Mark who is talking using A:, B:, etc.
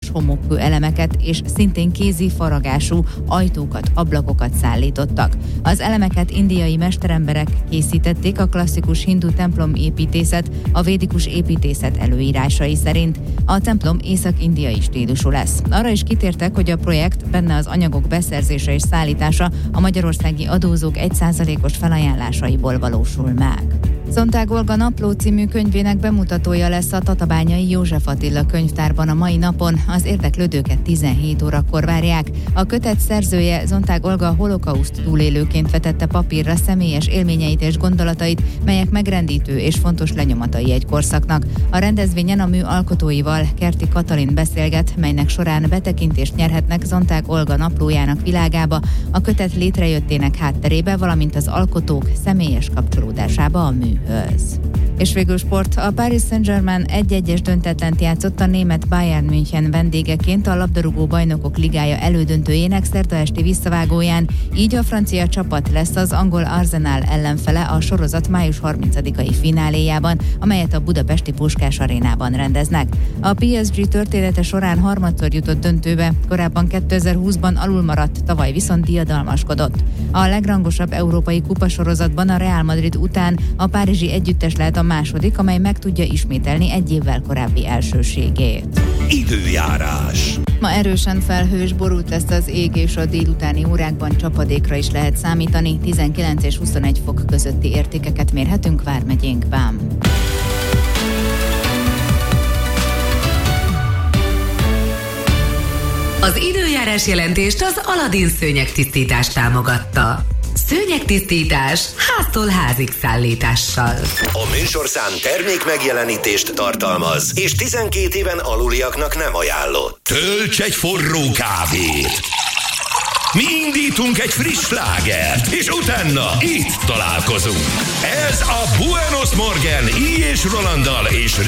A: homokkő elemeket és szintén kézi faragású ajtókat, ablakokat szállítottak. Az elemeket indiai mesteremberek készítették a klasszikus hindu templom építészet, a védikus építészet előírásai szerint. A templom észak-indiai stílusú lesz. Arra is kitértek, hogy a projekt, benne az anyagok beszerzése és szállítása a magyarországi adózók 1%-os felajánlásaiból valósul meg. Zonták Olga napló című könyvének bemutatója lesz a Tatabányai József Attila könyvtárban a mai napon. Az érdeklődőket 17 órakor várják. A kötet szerzője, Zonták Olga holokauszt túlélőként vetette papírra személyes élményeit és gondolatait, melyek megrendítő és fontos lenyomatai egy korszaknak. A rendezvényen a mű alkotóival, Kerti Katalin beszélget, melynek során betekintést nyerhetnek Zonták Olga naplójának világába, a kötet létrejöttének hátterébe, valamint az alkotók személyes kapcsolódásába a műhöz. És végül sport. A Paris Saint-Germain 1-1-es döntetlent játszott a német Bayern München vendégeként a labdarúgó bajnokok ligája elődöntőjének szerda esti visszavágóján, így a francia csapat lesz az angol Arsenal ellenfele a sorozat május 30-ai fináléjában, amelyet a budapesti Puskás arénában rendeznek. A PSG története során harmadszor jutott döntőbe, korábban 2020-ban alulmaradt, tavaly viszont diadalmaskodott. A legrangosabb európai kupasorozatban a Real Madrid után a párizsi együttes lehet a második, amely meg tudja ismételni egy évvel korábbi elsőségét.
B: Időjárás.
A: Ma erősen felhős, borult lesz az ég, és a délutáni órákban csapadékra is lehet számítani. 19 és 21 fok közötti értékeket mérhetünk vármegyénkben.
C: Az időjárás jelentést az Aladin szőnyegtisztítás támogatta. Szőnyegtisztítás háztól házig szállítással.
B: A műsorszám termék megjelenítést tartalmaz, és 12 éven aluliaknak nem ajánlott. Tölts egy forró kávét! Mi indítunk egy friss slágert, és utána itt találkozunk. Ez a Buenos Morgen I. és Rolanddal és